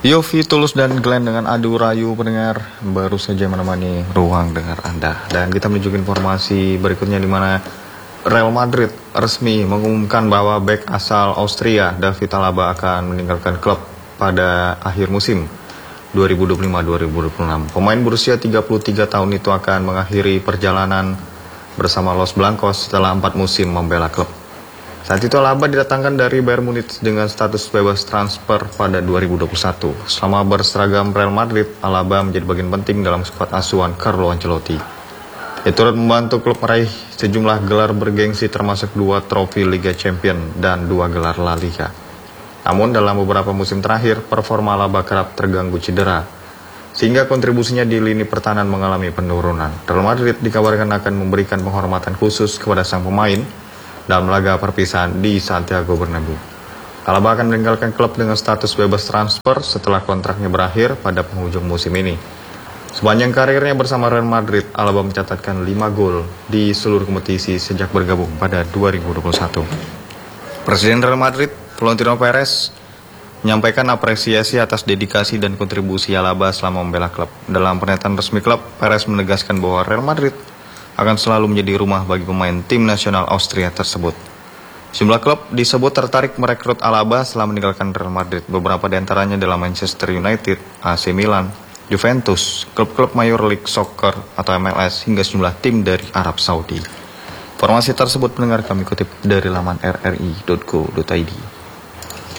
Yofi, Tulus, dan Glenn dengan adu rayu pendengar baru saja menemani ruang dengar Anda. Dan kita menuju informasi berikutnya di mana Real Madrid resmi mengumumkan bahwa bek asal Austria David Alaba akan meninggalkan klub pada akhir musim 2025-2026. Pemain berusia 33 tahun itu akan mengakhiri perjalanan bersama Los Blancos setelah 4 musim membela klub. Saat itu Alaba didatangkan dari Bayern Munich dengan status bebas transfer pada 2021. Selama berseragam Real Madrid, Alaba menjadi bagian penting dalam skuad asuhan Carlo Ancelotti. Ia turut membantu klub meraih sejumlah gelar bergengsi termasuk 2 trofi Liga Champions dan 2 gelar La Liga. Namun dalam beberapa musim terakhir, performa Alaba kerap terganggu cedera, sehingga kontribusinya di lini pertahanan mengalami penurunan. Real Madrid dikabarkan akan memberikan penghormatan khusus kepada sang pemain dalam laga perpisahan di Santiago Bernabeu. Alaba akan meninggalkan klub dengan status bebas transfer setelah kontraknya berakhir pada penghujung musim ini. Sepanjang karirnya bersama Real Madrid, Alaba mencatatkan 5 gol di seluruh kompetisi sejak bergabung pada 2021. Presiden Real Madrid, Florentino Perez, menyampaikan apresiasi atas dedikasi dan kontribusi Alaba selama membela klub. Dalam pernyataan resmi klub, Perez menegaskan bahwa Real Madrid akan selalu menjadi rumah bagi pemain tim nasional Austria tersebut. Sejumlah klub disebut tertarik merekrut Alaba setelah meninggalkan Real Madrid. Beberapa di antaranya adalah Manchester United, AC Milan, Juventus, klub-klub Major League Soccer atau MLS, hingga sejumlah tim dari Arab Saudi. Informasi tersebut pendengar kami kutip dari laman rri.co.id.